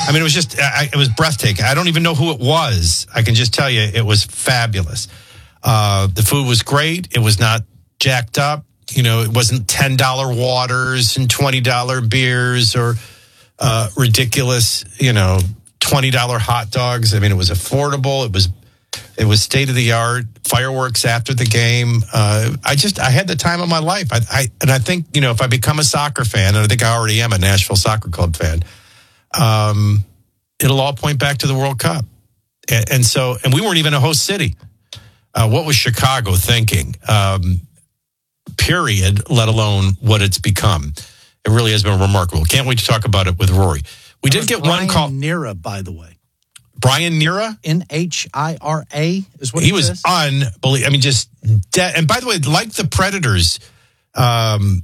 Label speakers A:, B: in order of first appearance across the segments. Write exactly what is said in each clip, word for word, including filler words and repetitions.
A: I mean, it was just, I, it was breathtaking. I don't even know who it was. I can just tell you it was fabulous. Uh, the food was great. It was not jacked up. You know, it wasn't ten dollar waters and twenty dollar beers or uh, ridiculous, you know, twenty dollar hot dogs. I mean, it was affordable. It was it was state of the art. Fireworks after the game. Uh, I just I had the time of my life. I, I and I think, you know, if I become a soccer fan, and I think I already am a Nashville Soccer Club fan, um, it'll all point back to the World Cup. And, and so, and we weren't even a host city. Uh, what was Chicago thinking? Um, period, let alone what it's become. It really has been remarkable. Can't wait to talk about it with Rory. We did get
B: Brian
A: one call.
B: Nira, by the way.
A: Brian Nira?
B: N H I R A is what
A: he
B: it
A: was
B: says.
A: unbelievable. I mean, just dead. And by the way, like the Predators, um,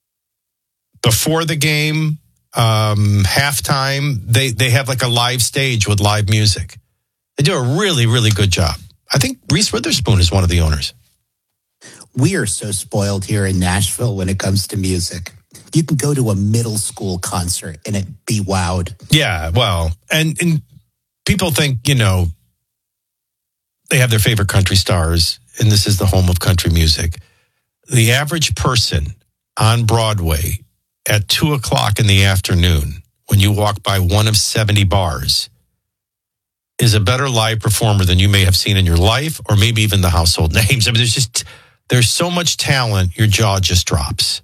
A: before the game, um, halftime, they, they have like a live stage with live music. They do a really, really good job. I think Reese Witherspoon is one of the owners.
C: We are so spoiled here in Nashville when it comes to music. You can go to a middle school concert and it be wowed.
A: Yeah, well, and, and people think, you know, they have their favorite country stars, and this is the home of country music. The average person on Broadway at two o'clock in the afternoon, when you walk by one of seventy bars, is a better live performer than you may have seen in your life, or maybe even the household names. I mean, there's just, there's so much talent, your jaw just drops.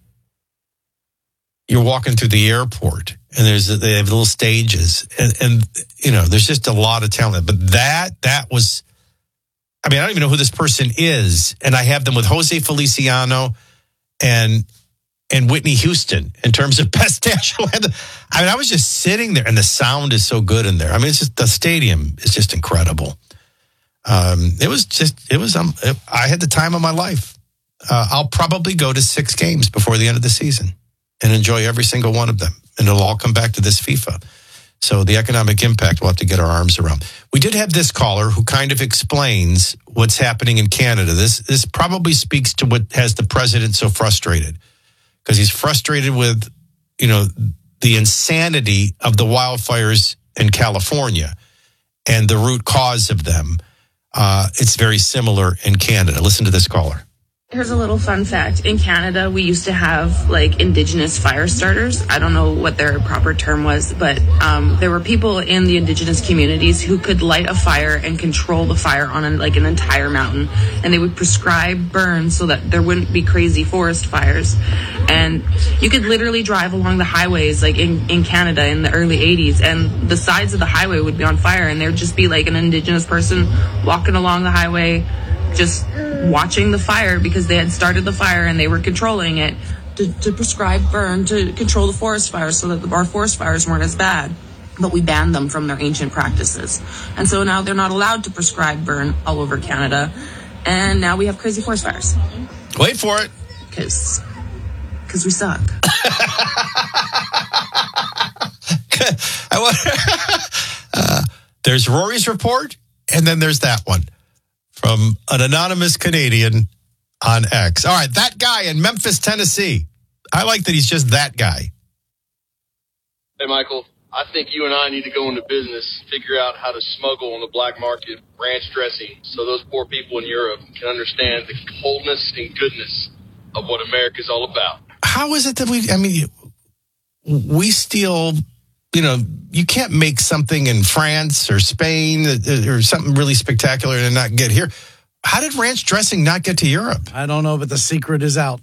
A: You're walking through the airport, and there's they have little stages, and, and you know, there's just a lot of talent. But that that was, I mean, I don't even know who this person is, and I have them with Jose Feliciano and and Whitney Houston in terms of best national anthem. I mean, I was just sitting there, and the sound is so good in there. I mean, it's just the stadium is just incredible. Um, it was just, it was. Um, it, I had the time of my life. Uh, I'll probably go to six games before the end of the season and enjoy every single one of them. And it'll all come back to this FIFA. So the economic impact, we'll have to get our arms around. We did have this caller who kind of explains what's happening in Canada. This this probably speaks to what has the president so frustrated, because he's frustrated with, you know, the insanity of the wildfires in California and the root cause of them. Uh, it's very similar in Canada. Listen to this caller.
D: Here's a little fun fact. In Canada, we used to have like indigenous fire starters. I don't know what their proper term was, but um, there were people in the indigenous communities who could light a fire and control the fire on an, like an entire mountain. And they would prescribe burns so that there wouldn't be crazy forest fires. And you could literally drive along the highways like in, in Canada in the early eighties, and the sides of the highway would be on fire, and there would just be like an indigenous person walking along the highway just watching the fire because they had started the fire and they were controlling it to, to prescribe burn to control the forest fires so that our forest fires weren't as bad. But we banned them from their ancient practices. And so now they're not allowed to prescribe burn all over Canada. And now we have crazy forest fires.
A: Wait for it.
D: Because because we suck.
A: I want, uh, there's Rory's report, and then there's that one from an anonymous Canadian on X. All right, that guy in Memphis, Tennessee. I like that he's just that guy.
E: Hey, Michael, I think you and I need to go into business, figure out how to smuggle on the black market ranch dressing so those poor people in Europe can understand the wholeness and goodness of what America's all about.
A: How is it that we, I mean, we steal, you know, you can't make something in France or Spain or something really spectacular and not get here. How did ranch dressing not get to Europe?
B: I don't know, but the secret is out.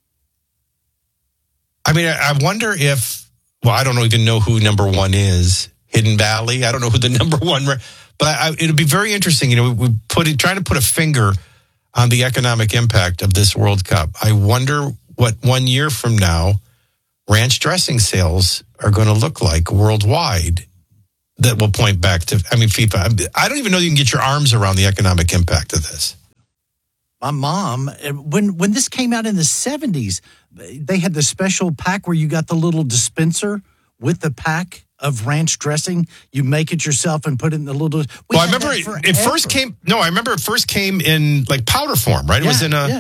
A: I mean, I wonder if, well, I don't even know who number one is. Hidden Valley. I don't know who the number one, but I, it'd be very interesting. You know, we, we put it, trying to put a finger on the economic impact of this World Cup. I wonder what one year from now, ranch dressing sales are going to look like worldwide. That will point back to, I mean, FIFA. I don't even know you can get your arms around the economic impact of this.
B: My mom, when when this came out in the seventies, they had the special pack where you got the little dispenser with the pack of ranch dressing. You make it yourself and put it in the little.
A: Well, I remember it, it first came. No, I remember it first came in like powder form, right? It
B: yeah,
A: was in a.
B: Yeah.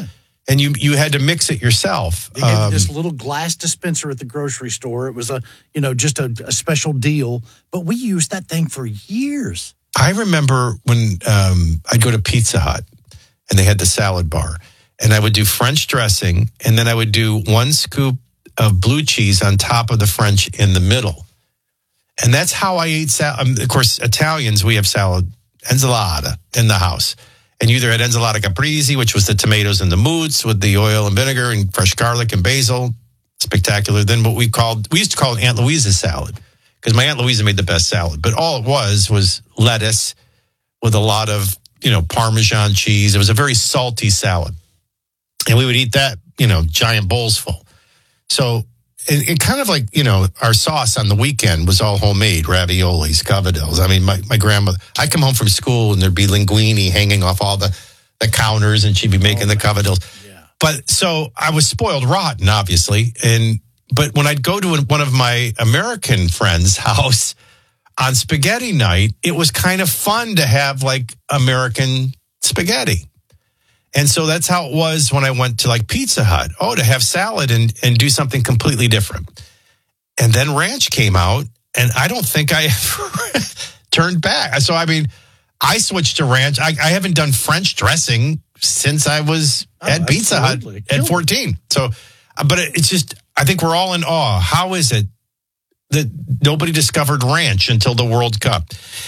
A: And you you had to mix it yourself.
B: They gave
A: Um,
B: you this little glass dispenser at the grocery store. It was a, you know, just a, a special deal. But we used that thing for years.
A: I remember when um, I'd go to Pizza Hut and they had the salad bar. And I would do French dressing. And then I would do one scoop of blue cheese on top of the French in the middle. And that's how I ate salad. Um, of course, Italians, we have salad, ensalada in the house. And you either had ensalada caprese, which was the tomatoes and the mousse with the oil and vinegar and fresh garlic and basil. Spectacular. Then what we called, we used to call it Aunt Louisa's salad because my Aunt Louisa made the best salad. But all it was was lettuce with a lot of, you know, Parmesan cheese. It was a very salty salad. And we would eat that, you know, giant bowls full. So it, it kind of like, you know, our sauce on the weekend was all homemade, raviolis, cavadillas. I mean, my, my grandmother, I'd come home from school and there'd be linguine hanging off all the, the counters and she'd be making
B: Oh,
A: the cavadillas.
B: Yeah.
A: But so I was spoiled rotten, obviously. And, but when I'd go to one of my American friends' house on spaghetti night, it was kind of fun to have like American spaghetti. And so that's how it was when I went to like Pizza Hut. Oh, to have salad and, and do something completely different. And then ranch came out, and I don't think I ever turned back. So, I mean, I switched to ranch. I, I haven't done French dressing since I was
B: Oh,
A: at Pizza
B: absolutely.
A: Hut at fourteen. So, but it, it's just, I think we're all in awe. How is it that nobody discovered ranch until the World Cup?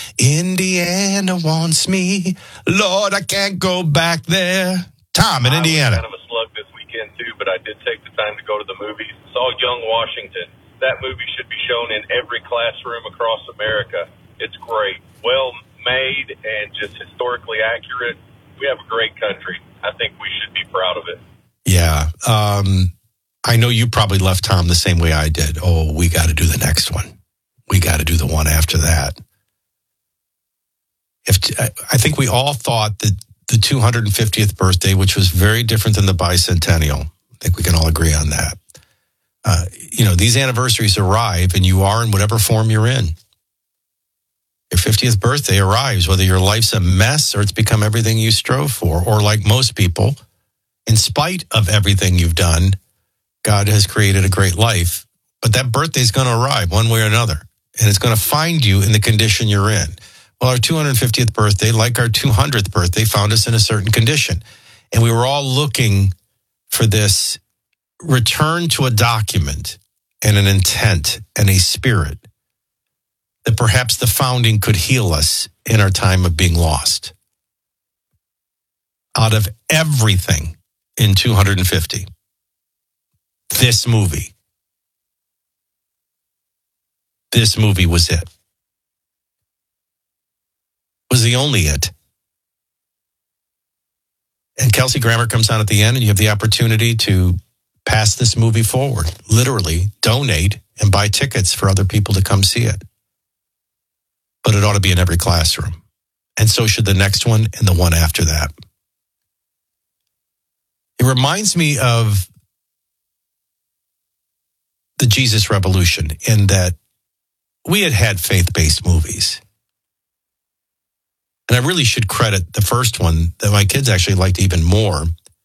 A: Indiana wants me. Lord, I can't go back there. Tom in Indiana.
F: I was kind of a slug this weekend, too, but I did take the time to go to the movies. Saw Young Washington. That movie should be shown in every classroom across America. It's great. Well made and just historically accurate. We have a great country. I think we should be proud of it.
A: Yeah. Um, I know you probably left Tom the same way I did. Oh, we got to do the next one. We got to do the one after that. If I think we all thought that the two hundred fiftieth birthday, which was very different than the bicentennial, I think we can all agree on that. Uh, you know, these anniversaries arrive and you are in whatever form you're in. Your fiftieth birthday arrives, whether your life's a mess or it's become everything you strove for, or like most people, in spite of everything you've done, God has created a great life. But that birthday is going to arrive one way or another, and it's going to find you in the condition you're in. Well, our two hundred fiftieth birthday, like our two hundredth birthday, found us in a certain condition. And we were all looking for this return to a document and an intent and a spirit that perhaps the founding could heal us in our time of being lost. Out of everything in two hundred fifty, this movie, this movie was it. Was the only it. And Kelsey Grammer comes on at the end, and you have the opportunity to pass this movie forward, literally donate and buy tickets for other people to come see it. But it ought to be in every classroom. And so should the next one and the one after that. It reminds me of the Jesus Revolution in that we had had faith-based movies. And I really should credit the first one that my kids actually liked even more,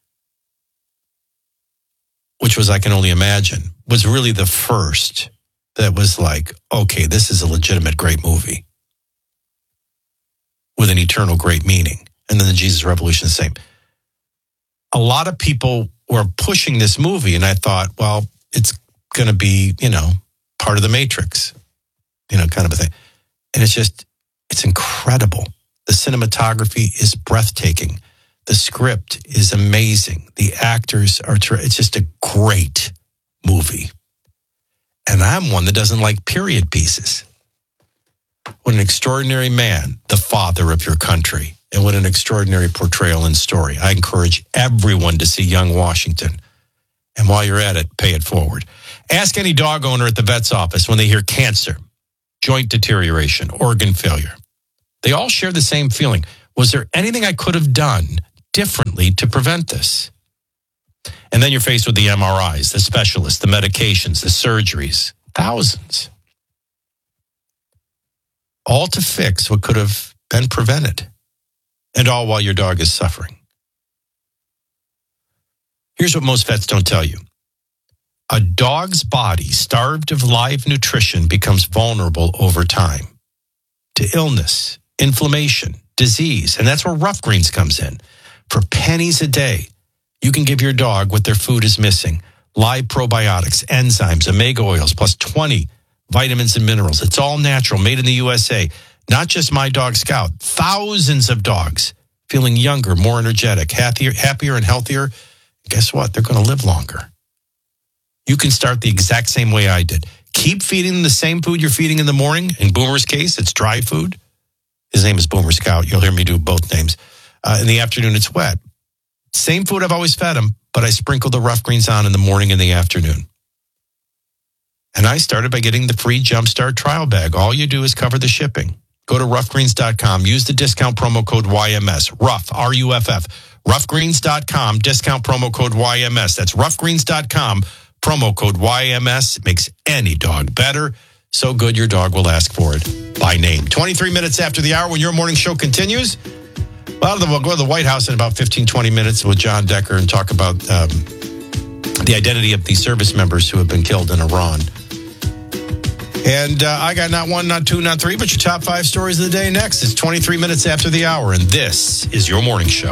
A: which was I Can Only Imagine, was really the first that was like, okay, this is a legitimate great movie with an eternal great meaning. And then the Jesus Revolution, the same. A lot of people were pushing this movie, and I thought, well, it's going to be, you know, part of the Matrix, you know, kind of a thing. And it's just, it's incredible. The cinematography is breathtaking. The script is amazing. The actors are, ter- it's just a great movie. And I'm one that doesn't like period pieces. What an extraordinary man, the father of your country. And what an extraordinary portrayal and story. I encourage everyone to see Young Washington. And while you're at it, pay it forward. Ask any dog owner at the vet's office when they hear cancer, joint deterioration, organ failure. They all share the same feeling. Was there anything I could have done differently to prevent this? And then you're faced with the M R Is, the specialists, the medications, the surgeries, thousands. All to fix what could have been prevented. And all while your dog is suffering. Here's what most vets don't tell you. A dog's body, starved of live nutrition, becomes vulnerable over time to illness, inflammation, disease. And that's where Rough Greens comes in. For pennies a day, you can give your dog what their food is missing. Live probiotics, enzymes, omega oils, plus twenty vitamins and minerals. It's all natural, made in the U S A. Not just My Dog Scout. Thousands of dogs feeling younger, more energetic, happier, happier and healthier. Guess what? They're going to live longer. You can start the exact same way I did. Keep feeding them the same food you're feeding in the morning. In Boomer's case, it's dry food. His name is Boomer Scout. You'll hear me do both names. Uh, in the afternoon, it's wet. Same food I've always fed him, but I sprinkle the Rough Greens on in the morning and the afternoon. And I started by getting the free Jumpstart trial bag. All you do is cover the shipping. Go to rough greens dot com. Use the discount promo code Y M S. Rough, R U F F. rough greens dot com, discount promo code Y M S. That's rough greens dot com, promo code Y M S. It makes any dog better. So good your dog will ask for it by name. twenty-three minutes after the hour when your morning show continues. Well, we'll go to the White House in about fifteen, twenty minutes with John Decker and talk about um, the identity of the service members who have been killed in Iran. And uh, I got not one, not two, not three, but your top five stories of the day next. It's twenty-three minutes after the hour, and this is your morning show.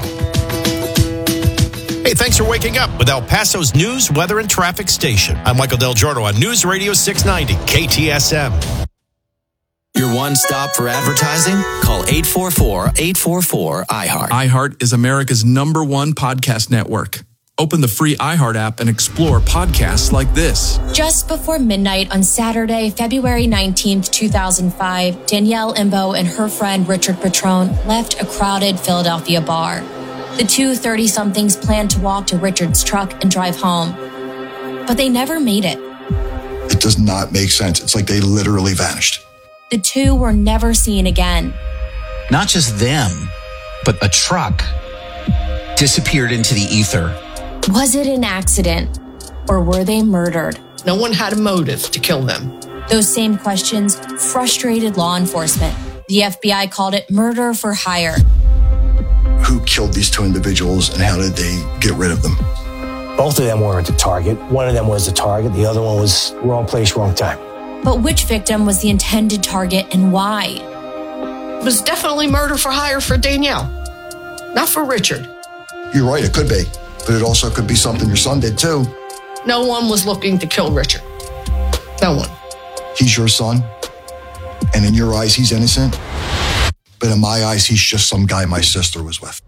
A: Hey, thanks for waking up with El Paso's news, weather, and traffic station. I'm Michael Del Giorno on News Radio six ninety, K T S M.
G: Your one stop for advertising? Call eight four four, eight four four, I heart.
H: iHeart is America's number one podcast network. Open the free iHeart app and explore podcasts like this.
I: Just before midnight on Saturday, February nineteenth, two thousand five, Danielle Imbo and her friend Richard Petrone left a crowded Philadelphia bar. The two thirty-somethings planned to walk to Richard's truck and drive home, but they never made it.
J: It does not make sense. It's like they literally vanished.
I: The two were never seen again.
K: Not just them, but a truck disappeared into the ether.
I: Was it an accident, or were they murdered?
L: No one had a motive to kill them.
I: Those same questions frustrated law enforcement. The F B I called it murder for hire.
J: Who killed these two individuals and how did they get rid of them?
M: Both of them weren't the target. One of them was the target. The other one was wrong place, wrong time.
I: But which victim was the intended target and why?
L: It was definitely murder for hire for Danielle, not for Richard.
J: You're right, it could be. But it also could be something your son did too.
L: No one was looking to kill Richard. No one.
J: He's your son, and in your eyes, he's innocent. But in my eyes, he's just some guy my sister was with.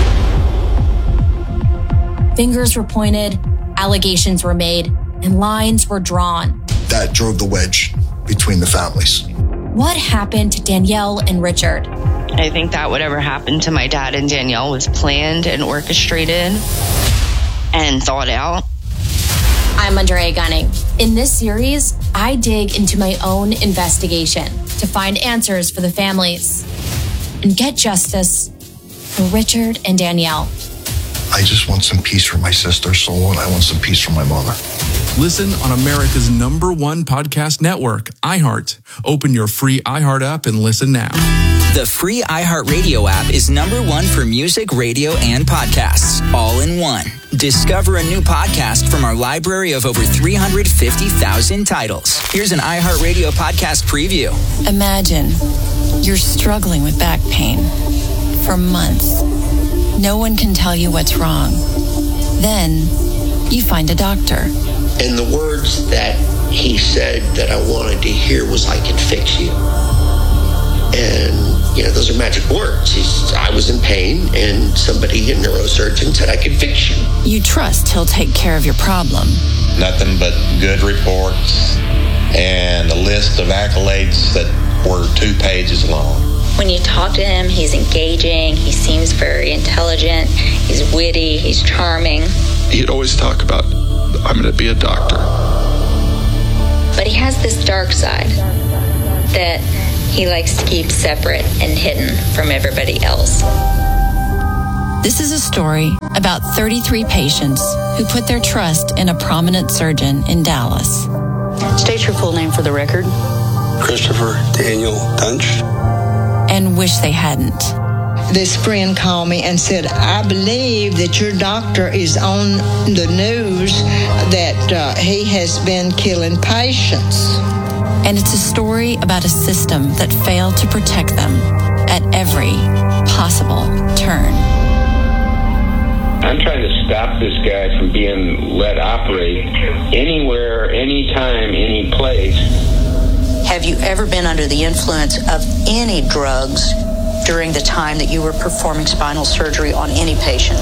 I: Fingers were pointed, allegations were made, and lines were drawn.
J: That drove the wedge between the families.
I: What happened to Danielle and Richard?
N: I think that whatever happened to my dad and Danielle was planned and orchestrated and thought out.
I: I'm Andrea Gunning. In this series, I dig into my own investigation to find answers for the families and get justice for Richard and Danielle.
J: I just want some peace for my sister's soul, and I want some peace for my mother.
H: Listen on America's number one podcast network, iHeart. Open your free iHeart app and listen now.
G: The free iHeartRadio app is number one for music, radio, and podcasts, all in one. Discover a new podcast from our library of over three hundred fifty thousand titles. Here's an iHeartRadio podcast preview.
O: Imagine you're struggling with back pain for months. No one can tell you what's wrong. Then you find a doctor.
P: And the words that he said that I wanted to hear was, "I can fix you." And, you know, those are magic words. He's, I was in pain, and somebody, a neurosurgeon, said, "I can fix you."
O: You trust he'll take care of your problem.
Q: Nothing but good reports and a list of accolades that were two pages long.
R: When you talk to him, he's engaging, he seems very intelligent, he's witty, he's charming.
S: He'd always talk about, "I'm going to be a doctor."
R: But he has this dark side that he likes to keep separate and hidden from everybody else.
O: This is a story about thirty-three patients who put their trust in a prominent surgeon in Dallas.
T: State your full name for the record.
S: Christopher Daniel Dunch.
O: And wish they hadn't.
U: this friend called me and said, I believe that your doctor is on the news that uh, he has been killing patients.
O: And it's a story about a system that failed to protect them at every possible turn.
V: I'm trying to stop this guy from being let operate anywhere, anytime, any place.
T: Have you ever been under the influence of any drugs during the time that you were performing spinal surgery on any patient?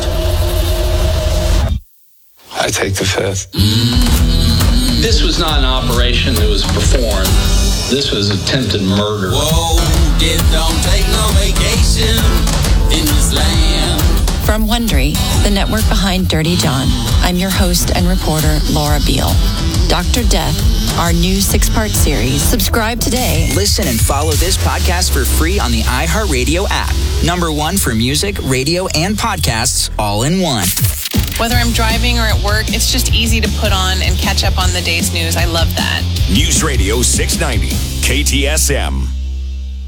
S: I take the fifth.
W: This was not an operation that was performed. This was attempted murder.
X: Whoa, it don't take no vacation in this land.
O: From Wondery, the network behind Dirty John, I'm your host and reporter, Laura Beale. Doctor Death, our new six-part series. Subscribe today.
G: Listen and follow this podcast for free on the iHeartRadio app. Number one for music, radio, and podcasts all in one.
Y: Whether I'm driving or at work, it's just easy to put on and catch up on the day's news. I love that.
Z: News Radio six ninety, K T S M.